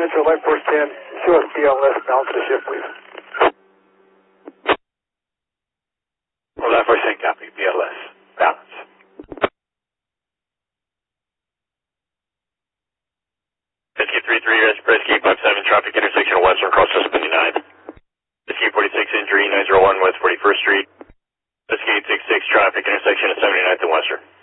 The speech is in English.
Metro Light Force 10, QSB on left, balance the shift, please. Light Force 10, copy, BLS, balance. Whiskey 33, Express Key 57, traffic intersection Western, cross 79. Whiskey 46, injury 901 West 41st Street. Whiskey 866, traffic intersection at 79th and Western.